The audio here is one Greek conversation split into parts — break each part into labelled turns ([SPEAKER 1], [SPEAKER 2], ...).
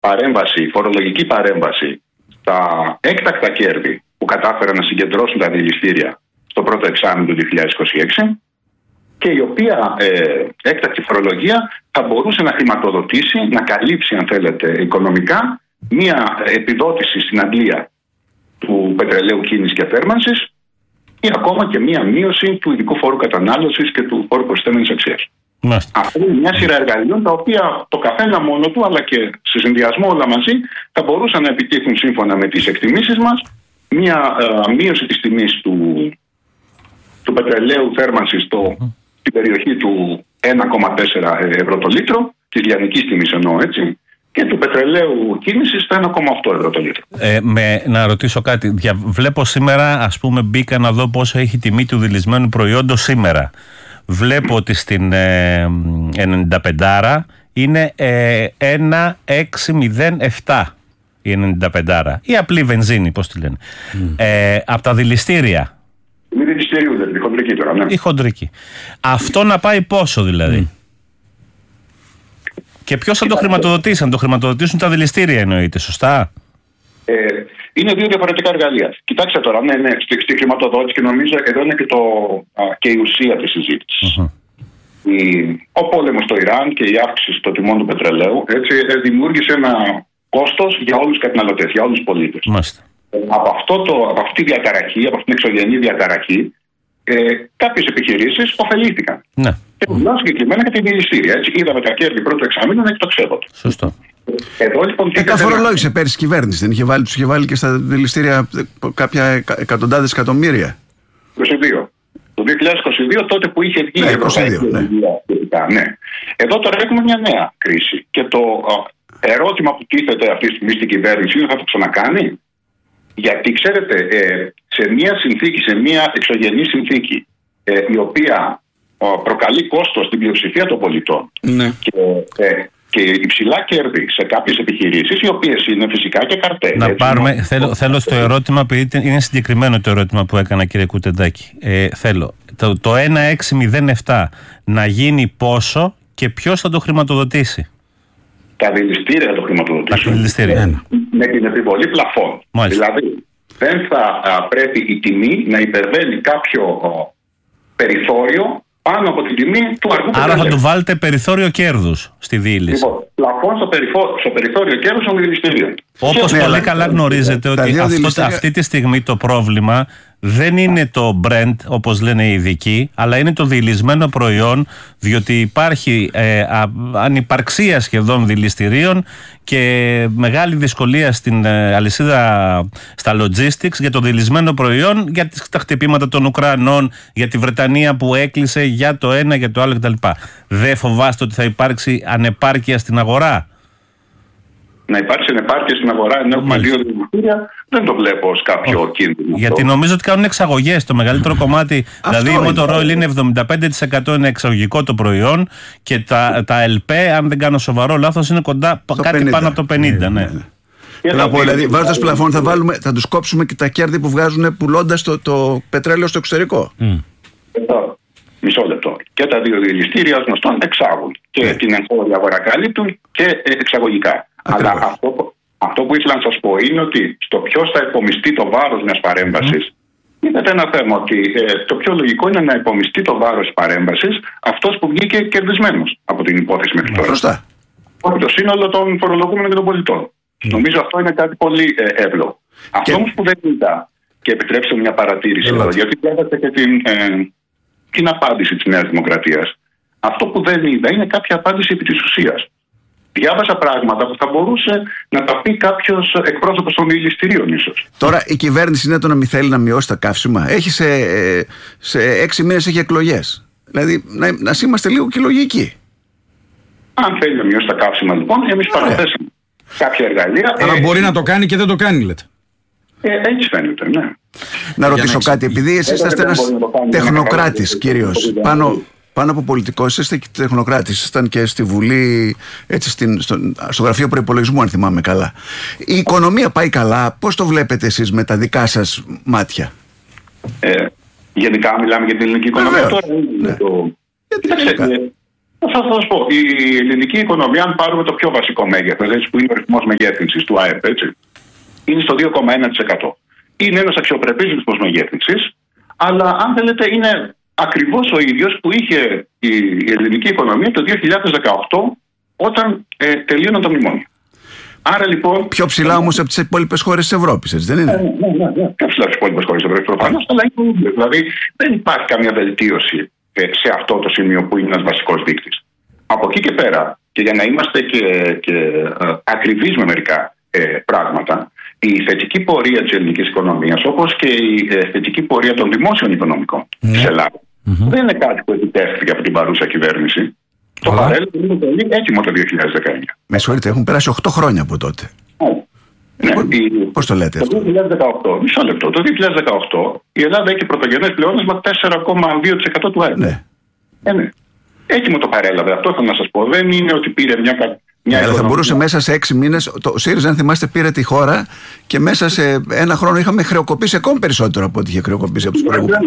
[SPEAKER 1] παρέμβαση, φορολογική παρέμβαση στα έκτακτα κέρδη που κατάφεραν να συγκεντρώσουν τα δηληστήρια στο πρώτο εξάμηνο του 2026 και η οποία έκτακτη φορολογία θα μπορούσε να χρηματοδοτήσει, να καλύψει αν θέλετε οικονομικά μία επιδότηση στην αντλία του πετρελαίου κίνησης και θέρμανσης ή ακόμα και μία μείωση του ειδικού φόρου κατανάλωσης και του φόρου προσθέμενης αξίας. Αυτό είναι μια σειρά εργαλείων τα οποία το καθένα μόνο του αλλά και σε συνδυασμό όλα μαζί θα μπορούσαν να επιτύχουν σύμφωνα με τις εκτιμήσεις μας μια μείωση της τιμής του πετρελαίου θέρμανσης στην περιοχή του 1,4 ευρώ το λίτρο, της λιανικής τιμής εννοώ έτσι, και του πετρελαίου κίνησης στα 1,8 ευρώ το λίτρο.
[SPEAKER 2] Να ρωτήσω κάτι. Βλέπω σήμερα, ας πούμε, μπήκα να δω πόσο έχει τιμή του δηλισμένου προϊόντος σήμερα. Βλέπω ότι στην 95 είναι 1,607 η 95 η απλή βενζίνη, πώς τη λένε. Από τα δηληστήρια.
[SPEAKER 1] Μη δηληστηρίου, δηλαδή, η χοντρική τώρα, ναι.
[SPEAKER 2] Η χοντρική. Αυτό να πάει πόσο δηλαδή? Και ποιος θα το χρηματοδοτήσει? Αν το χρηματοδοτήσουν τα δηληστήρια εννοείται, σωστά?
[SPEAKER 1] Είναι δύο διαφορετικά εργαλεία. Κοιτάξτε τώρα, ναι, στη χρηματοδότηση και νομίζω εδώ είναι και η ουσία της συζήτησης. Ο πόλεμος στο Ιράν και η αύξηση των τιμών του πετρελαίου δημιούργησε ένα κόστος για όλους τους καταναλωτές, για όλους τους πολίτες. Από αυτή τη διαταραχή, από αυτήν την εξωγενή διαταραχή, κάποιες επιχειρήσεις ωφελήθηκαν.
[SPEAKER 2] Ναι.
[SPEAKER 1] Και μιλάω συγκεκριμένα για την δηληστήρια. Έτσι, είδαμε τα κέρδη πρώτου εξαμήνου να εκτοξεύονται.
[SPEAKER 2] Σωστό.
[SPEAKER 1] Εδώ λοιπόν.
[SPEAKER 3] Τα φορολόγησε πέρυσι η κυβέρνηση. Δεν είχε βάλει, τους είχε βάλει και στα δηληστήρια κάποια εκατοντάδες εκατομμύρια.
[SPEAKER 1] 22. Το 2022, τότε που είχε βγει η Ευρωπαϊκή ναι. Εδώ τώρα έχουμε μια νέα κρίση. Και το ερώτημα που τίθεται αυτή τη στιγμή στην κυβέρνηση είναι θα το ξανακάνει. Γιατί ξέρετε, σε μια συνθήκη, σε μια εξωγενή συνθήκη, η οποία προκαλεί κόστος στην πλειοψηφία των πολιτών και υψηλά κέρδη σε κάποιες επιχειρήσεις, οι οποίες είναι φυσικά και καρτέλ.
[SPEAKER 2] Να πάρουμε, θέλω στο ερώτημα, επειδή είναι συγκεκριμένο το ερώτημα που έκανα, κύριε Κουτεντάκη. Θέλω το 1,607 να γίνει πόσο και ποιος θα το χρηματοδοτήσει?
[SPEAKER 1] Τα δηληστήρια θα το χρηματοδοτήσουν. Με την επιβολή πλαφών. Δηλαδή, δεν θα πρέπει η τιμή να υπερβαίνει κάποιο περιθώριο πάνω από την τιμή του αργού πετρελαίου.
[SPEAKER 2] Άρα θα του βάλετε περιθώριο κέρδους στη δίληση.
[SPEAKER 1] Λοιπόν, πλαφών στο περιθώριο κέρδους των δηληστηρίων.
[SPEAKER 2] Όπως πολύ καλά γνωρίζετε ότι αυτή τη στιγμή το πρόβλημα δεν είναι το Brent όπως λένε οι ειδικοί, αλλά είναι το δηλισμένο προϊόν, διότι υπάρχει ανυπαρξία σχεδόν δηληστηρίων και μεγάλη δυσκολία στην αλυσίδα, στα logistics για το δηλισμένο προϊόν, για τα χτυπήματα των Ουκρανών, για τη Βρετανία που έκλεισε, για το ένα, για το άλλο κτλ. Δεν φοβάστε ότι θα υπάρξει ανεπάρκεια στην αγορά?
[SPEAKER 1] Να υπάρξει ανεπάρκεια στην αγορά ενώ έχουμε δύο δηληστήρια, δεν το βλέπω ως κάποιο κίνδυνο.
[SPEAKER 2] Γιατί νομίζω ότι κάνουν εξαγωγές. Το μεγαλύτερο κομμάτι, δηλαδή η Motor Oil είναι 75% είναι εξαγωγικό το προϊόν και τα LP, αν δεν κάνω σοβαρό λάθος, είναι κοντά κάτι 50. Πάνω από το 50. Ναι.
[SPEAKER 3] Δηλαδή, βάζοντας πλαφόν, θα τους κόψουμε και τα κέρδη που βγάζουν πουλώντας το πετρέλαιο στο εξωτερικό.
[SPEAKER 1] Μισό λεπτό. Και τα δύο δηληστήρια ως γνωστόν εξάγουν. Και την εγχώρια αγορά καλύπτουν και εξαγωγικά. Αλλά αυτό που ήθελα να σας πω είναι ότι στο ποιος θα υπομειστεί το βάρος μιας παρέμβασης, είναι ένα θέμα ότι το πιο λογικό είναι να υπομειστεί το βάρος της παρέμβασης αυτός που βγήκε κερδισμένος από την υπόθεση μέχρι τώρα.
[SPEAKER 3] Σωστά.
[SPEAKER 1] Όχι το σύνολο των φορολογούμενων και των πολιτών. Νομίζω αυτό είναι κάτι πολύ εύλογο. Αυτό όμως που δεν είδα, και επιτρέψτε μια παρατήρηση εδώ, γιατί διάβασα και την απάντηση της Νέας Δημοκρατίας. Αυτό που δεν είδα είναι κάποια απάντηση επί της ουσίας. Διάβασα πράγματα που θα μπορούσε να τα πει κάποιος εκπρόσωπος των δηληστηρίων ίσως.
[SPEAKER 3] Τώρα η κυβέρνηση είναι το να μην θέλει να μειώσει τα καύσιμα. Έχει σε 6 μήνες έχει εκλογές. Δηλαδή να είμαστε λίγο και λογικοί.
[SPEAKER 1] Αν θέλει να μειώσει τα καύσιμα λοιπόν, εμείς παραθέσαμε κάποια εργαλεία.
[SPEAKER 4] Αλλά μπορεί να το κάνει και δεν το κάνει, λέτε.
[SPEAKER 1] Έτσι φαίνεται, ναι.
[SPEAKER 3] Να ρωτήσω κάτι, επειδή εσείς είστε ένας τεχνοκράτης κυρίως, πάνω από πολιτικός, είστε και τεχνοκράτης, ήσασταν και στη Βουλή, έτσι, στο γραφείο προϋπολογισμού, αν θυμάμαι καλά. Η οικονομία πάει καλά, πώς το βλέπετε εσείς με τα δικά σας μάτια?
[SPEAKER 1] Γενικά μιλάμε για την ελληνική οικονομία τώρα.
[SPEAKER 3] Ναι.
[SPEAKER 1] Θα σας πω, η ελληνική οικονομία, αν πάρουμε το πιο βασικό μέγεθος, που είναι ο ρυθμός μεγέθυνσης του ΑΕΠ, είναι στο 2,1%. Είναι ένας αξιοπρεπής ρυθμός μεγέθυνσης, αλλά αν θέλετε είναι ακριβώς ο ίδιος που είχε η ελληνική οικονομία το 2018 όταν τελείωναν το μνημόνιο. Άρα λοιπόν.
[SPEAKER 3] Πιο ψηλά όμως από τις υπόλοιπες χώρες της Ευρώπης, έτσι δεν είναι?
[SPEAKER 1] Ναι. Πιο ψηλά από τις υπόλοιπες χώρες της Ευρώπης προφανώς, αλλά είναι το ίδιο. Δηλαδή δεν υπάρχει καμία βελτίωση σε αυτό το σημείο που είναι ένας βασικός δείκτης. Από εκεί και πέρα, και για να είμαστε και ακριβείς με μερικά πράγματα, η θετική πορεία της ελληνικής οικονομίας, όπως και η θετική πορεία των δημόσιων οικονομικών της Ελλάδας, δεν είναι κάτι που επιτεύχθηκε από την παρούσα κυβέρνηση. Το παρέλθον είναι πολύ έτοιμο το 2019.
[SPEAKER 3] Με συγχωρείτε, έχουν περάσει 8 χρόνια από τότε. Πώς το λέτε αυτό?
[SPEAKER 1] Το 2018, μισό λεπτό, το 2018 η Ελλάδα έχει πρωτογενές πλεόνασμα 4,2% του ΑΕΠ. Ναι. Έτοιμο το παρέλαβε. Αυτό θέλω να σας πω. Δεν είναι ότι πήρε μια
[SPEAKER 3] αλλά θα μπορούσε μέσα σε 6 μήνες. Το ΣΥΡΙΖΑ, αν θυμάστε, πήρε τη χώρα και μέσα σε ένα χρόνο είχαμε χρεοκοπήσει ακόμη περισσότερο από ό,τι είχε χρεοκοπήσει από τους προηγούμενους.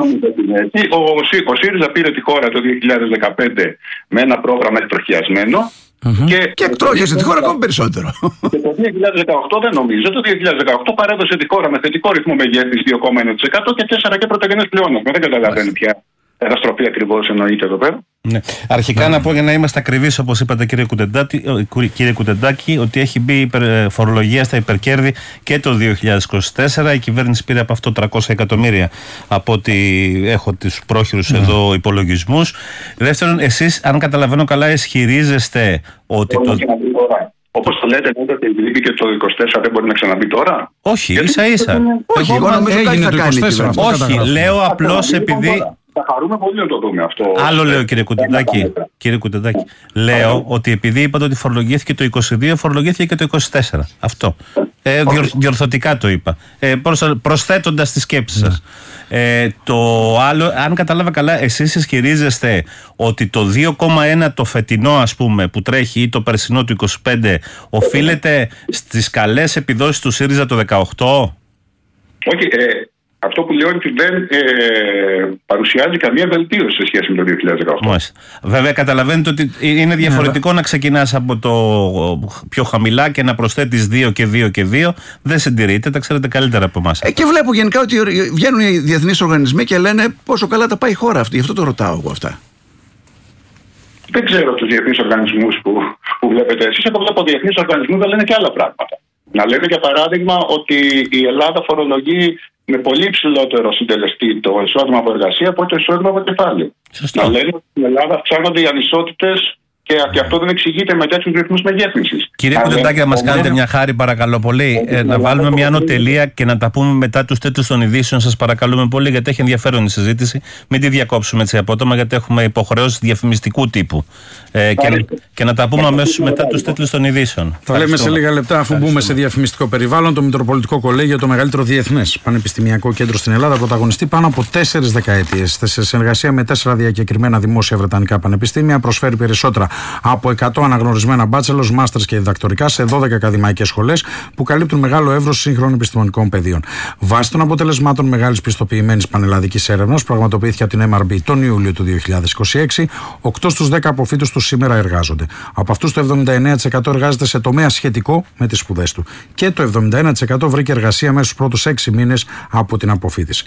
[SPEAKER 1] Ο ΣΥΡΙΖΑ πήρε τη χώρα το 2015 με ένα πρόγραμμα εκτροχιασμένο.
[SPEAKER 3] Και εκτρόχιασε τη χώρα ακόμη περισσότερο.
[SPEAKER 1] Και το 2018 δεν νομίζω. Το 2018 παρέδωσε τη χώρα με θετικό ρυθμό μεγέθυνσης 2,1% και 4 και πρωτογενές πλεόνασμα. Δεν καταλαβαίνει πια καταστροφή ακριβώς εννοείται εδώ πέρα.
[SPEAKER 2] Ναι. Αρχικά να πω, για να είμαστε ακριβείς, όπως είπατε κύριε Κουτεντάκη, ότι έχει μπει φορολογία στα υπερκέρδη και το 2024. Η κυβέρνηση πήρε από αυτό 300 εκατομμύρια από ότι έχω τους πρόχειρους εδώ υπολογισμούς. Δεύτερον, εσείς, αν καταλαβαίνω καλά, ισχυρίζεστε ότι
[SPEAKER 1] όπως το λέτε, ότι επειδή και το 24 δεν μπορεί να ξαναμπεί τώρα.
[SPEAKER 2] Όχι, ίσα-ίσα.
[SPEAKER 3] Όχι, εγώ νομίζω κάτι θα κάνει.
[SPEAKER 2] Όχι, λέω απλώς επειδή.
[SPEAKER 1] Θα χαρούμε πολύ να το δούμε αυτό.
[SPEAKER 2] Άλλο λέω, κύριε Κουτεντάκη. Λέω ότι επειδή είπατε ότι φορολογήθηκε το 22, φορολογήθηκε και το 24. Αυτό. Διορθωτικά το είπα. Προσθέτοντας τη σκέψη σας. Το άλλο, αν κατάλαβα καλά, εσείς ισχυρίζεστε ότι το 2,1 το φετινό, ας πούμε, που τρέχει, ή το περσινό του 25, οφείλεται στις καλές επιδόσεις του ΣΥΡΙΖΑ το 18?
[SPEAKER 1] Όχι, αυτό που λέω είναι ότι δεν παρουσιάζει καμία βελτίωση σε σχέση με το 2018.
[SPEAKER 2] Μάλιστα. Βέβαια, καταλαβαίνετε ότι είναι διαφορετικό να ξεκινάς από το πιο χαμηλά και να προσθέτεις 2 και 2 και 2. Δεν συντηρείται, τα ξέρετε καλύτερα από εμάς.
[SPEAKER 3] Και βλέπω γενικά ότι βγαίνουν οι διεθνείς οργανισμοί και λένε πόσο καλά τα πάει η χώρα αυτή. Γι' αυτό το ρωτάω εγώ αυτά.
[SPEAKER 1] Δεν ξέρω τους διεθνείς οργανισμούς που βλέπετε εσείς. Εγώ βλέπω διεθνείς οργανισμούς να λένε και άλλα πράγματα. Να λένε για παράδειγμα ότι η Ελλάδα φορολογεί με πολύ υψηλότερο συντελεστή το εισόδημα από εργασία από το εισόδημα από κεφάλαιο. Να λένε ότι στην Ελλάδα αυξάνονται οι ανισότητες και αυτό δεν εξηγείται με τέτοιους ρυθμούς μεγέθυνσης.
[SPEAKER 2] Κύριε Κουτεντάκη, να μας κάνετε μια χάρη, παρακαλώ πολύ, να βάλουμε μια ανωτελεία και να τα πούμε μετά τους τίτλους των ειδήσεων, σας παρακαλούμε πολύ, γιατί έχει ενδιαφέρον η συζήτηση. Μην τη διακόψουμε έτσι απότομα, γιατί έχουμε υποχρεώσεις διαφημιστικού τύπου. Και να τα πούμε αμέσως μετά τους τίτλους των ειδήσεων.
[SPEAKER 4] Θα λέμε σε λίγα λεπτά, αφού μπούμε σε διαφημιστικό περιβάλλον. Το Μητροπολιτικό Κολέγιο, το μεγαλύτερο διεθνές πανεπιστημιακό κέντρο στην Ελλάδα, πρωταγωνιστεί πάνω από 4 δεκαετίες. Σε συνεργασία με 4 διακεκριμένα δημόσια βρετανικά πανεπιστήμια, προσφέρει περισσότερα από 100 αναγνωρισμένα bachelors, masters και διδακτορικά σε 12 ακαδημαϊκές σχολές που καλύπτουν μεγάλο εύρος σύγχρονων επιστημονικών πεδίων. Βάσει των αποτελεσμάτων μεγάλης πιστοποιημένης πανελλαδικής έρευνας που πραγματοποιήθηκε από την MRB τον Ιούλιο του 2026, 8 στους 10 αποφύτους του σήμερα εργάζονται. Από αυτούς το 79% εργάζεται σε τομέα σχετικό με τις σπουδές του. Και το 71% βρήκε εργασία μέσα στους πρώτους 6 μήνες από την αποφύτιση.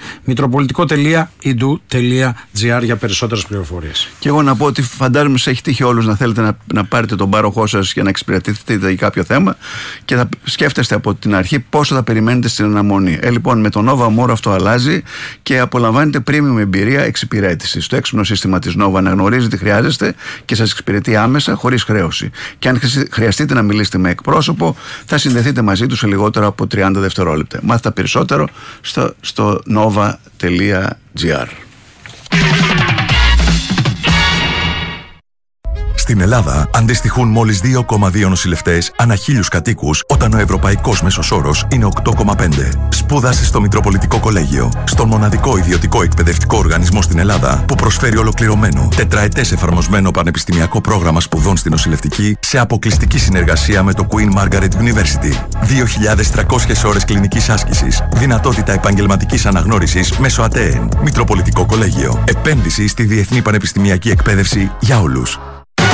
[SPEAKER 4] Μητροπολιτικό.edu.gr για περισσότερες πληροφορίες.
[SPEAKER 3] Και εγώ να πω ότι φαντάζομαι σε έχει τύχει όλους να θέλετε να πάρετε τον πάροχό σας για να εξυπηρετήσετε για κάποιο θέμα και θα σκέφτεστε από την αρχή πόσο θα περιμένετε στην αναμονή. Λοιπόν, με το Nova More αυτό αλλάζει και απολαμβάνετε premium εμπειρία εξυπηρέτησης. Το έξυπνο σύστημα της Nova αναγνωρίζει τι χρειάζεστε και σας εξυπηρετεί άμεσα, χωρίς χρέωση. Και αν χρειαστείτε να μιλήσετε με εκπρόσωπο, θα συνδεθείτε μαζί του σε λιγότερο από 30 δευτερόλεπτα. Μάθετε περισσότερο στο nova.gr.
[SPEAKER 5] Στην Ελλάδα αντιστοιχούν μόλις 2,2 νοσηλευτές ανά 1.000 κατοίκους, όταν ο ευρωπαϊκός μέσος όρος είναι 8,5. Σπούδασε στο Μητροπολιτικό Κολέγιο, στον μοναδικό ιδιωτικό εκπαιδευτικό οργανισμό στην Ελλάδα που προσφέρει ολοκληρωμένο, τετραετές εφαρμοσμένο πανεπιστημιακό πρόγραμμα σπουδών στην νοσηλευτική σε αποκλειστική συνεργασία με το Queen Margaret University. 2.300 ώρες κλινικής άσκησης, δυνατότητα επαγγελματικής αναγνώρισης μέσω ΑΤΕΕΝ. Μητροπολιτικό Κολέγιο. Επένδυση στη διεθνή πανεπιστημιακή εκπαίδευση για όλους.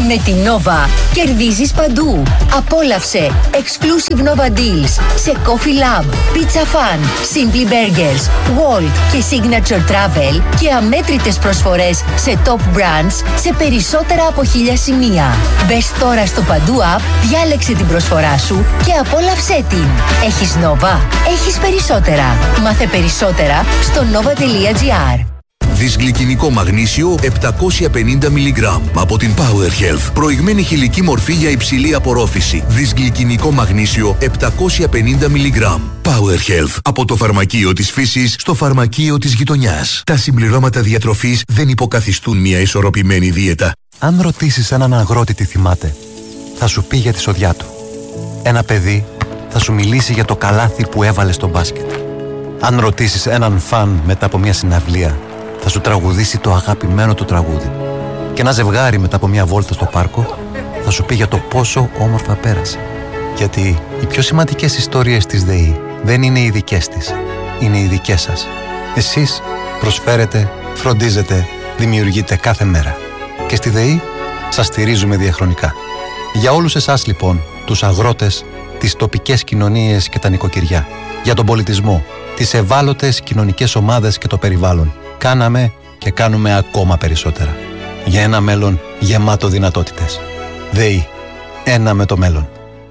[SPEAKER 6] Με την Nova κερδίζεις παντού. Απόλαυσε exclusive Nova Deals σε Coffee Lab, Pizza Fan, Simply Burgers, Walt και Signature Travel και αμέτρητες προσφορές σε top brands σε περισσότερα από 1000 σημεία. Μπες τώρα στο Παντού App, διάλεξε την προσφορά σου και απόλαυσέ την. Έχεις Nova, έχεις περισσότερα. Μάθε περισσότερα στο nova.gr.
[SPEAKER 7] Δυσγλυκινικό μαγνήσιο 750 mg από την Power Health. Προηγμένη χηλική μορφή για υψηλή απορρόφηση. Δυσγλυκινικό μαγνήσιο 750 mg. Power Health. Από το φαρμακείο της φύσης στο φαρμακείο της γειτονιάς. Τα συμπληρώματα διατροφής δεν υποκαθιστούν μια ισορροπημένη δίαιτα.
[SPEAKER 8] Αν ρωτήσεις έναν αγρότη τι θυμάται, θα σου πει για τη σοδιά του. Ένα παιδί θα σου μιλήσει για το καλάθι που έβαλε στο μπάσκετ. Αν ρωτήσεις έναν φαν μετά από μια συναυλία, θα σου τραγουδήσει το αγαπημένο του τραγούδι. Και ένα ζευγάρι μετά από μια βόλτα στο πάρκο θα σου πει για το πόσο όμορφα πέρασε. Γιατί οι πιο σημαντικές ιστορίες της ΔΕΗ δεν είναι οι δικές της, είναι οι δικές σας. Εσείς προσφέρετε, φροντίζετε, δημιουργείτε κάθε μέρα. Και στη ΔΕΗ σας στηρίζουμε διαχρονικά. Για όλους εσάς λοιπόν, τους αγρότες, τις τοπικές κοινωνίες και τα νοικοκυριά, για τον πολιτισμό, τις ευάλωτες κοινωνικές ομάδες και το περιβάλλον, κάναμε και κάνουμε ακόμα περισσότερα. Για ένα μέλλον γεμάτο δυνατότητες. ΔΕΗ. Ένα με το μέλλον.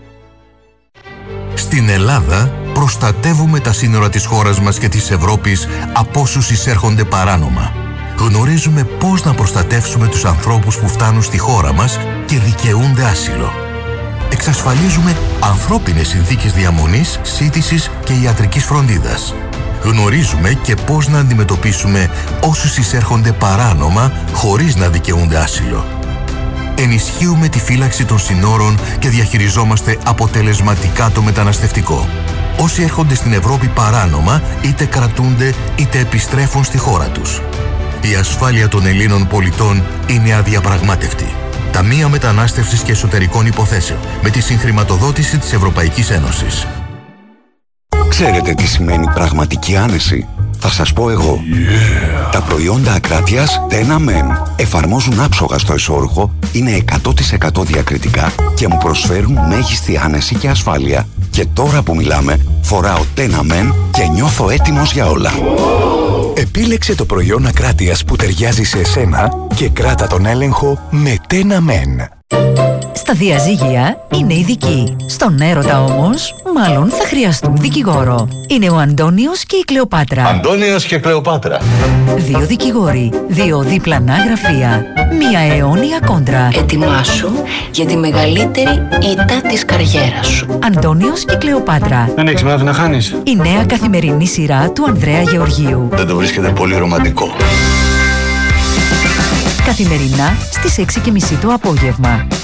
[SPEAKER 7] Στην Ελλάδα προστατεύουμε τα σύνορα της χώρας μας και της Ευρώπης από όσους εισέρχονται παράνομα. Γνωρίζουμε πώς να προστατεύσουμε τους ανθρώπους που φτάνουν στη χώρα μας και δικαιούνται άσυλο. Εξασφαλίζουμε ανθρώπινες συνθήκες διαμονής, σύντησης και ιατρικής φροντίδας. Γνωρίζουμε και πώς να αντιμετωπίσουμε όσους εισέρχονται παράνομα χωρίς να δικαιούνται άσυλο. Ενισχύουμε τη φύλαξη των συνόρων και διαχειριζόμαστε αποτελεσματικά το μεταναστευτικό. Όσοι έρχονται στην Ευρώπη παράνομα είτε κρατούνται είτε επιστρέφουν στη χώρα τους. Η ασφάλεια των Ελλήνων πολιτών είναι αδιαπραγμάτευτη. Ταμεία Μετανάστευσης και Εσωτερικών Υποθέσεων με τη συγχρηματοδότηση της Ευρωπαϊκής Ένωσης.
[SPEAKER 9] Ξέρετε τι σημαίνει πραγματική άνεση? Θα σας πω εγώ. Τα προϊόντα Ακράτειας Tena Men εφαρμόζουν άψογα στο εσώρουχο, είναι 100% διακριτικά και μου προσφέρουν μέγιστη άνεση και ασφάλεια. Και τώρα που μιλάμε, φοράω Tena Men και νιώθω έτοιμος για όλα. Επίλεξε το προϊόν Ακράτειας που ταιριάζει σε εσένα και κράτα τον έλεγχο με Tena Men.
[SPEAKER 6] Στα διαζύγια είναι ειδικοί. Στον έρωτα όμως, μάλλον θα χρειαστούν δικηγόρο. Είναι ο Αντώνιος και η Κλεοπάτρα.
[SPEAKER 10] Αντώνιος και Κλεοπάτρα.
[SPEAKER 6] 2 δικηγόροι, 2 διπλανά γραφεία, 1 αιώνια κόντρα.
[SPEAKER 11] Ετοιμάσου για τη μεγαλύτερη ήττα της καριέρας σου.
[SPEAKER 6] Αντώνιος και Κλεοπάτρα.
[SPEAKER 10] Δεν έχεις μάθει να χάνεις.
[SPEAKER 6] Η νέα καθημερινή σειρά του Ανδρέα Γεωργίου.
[SPEAKER 10] Δεν το βρίσκεται πολύ ρομαντικό?
[SPEAKER 6] Καθημερινά στις 6:30 το απόγευμα.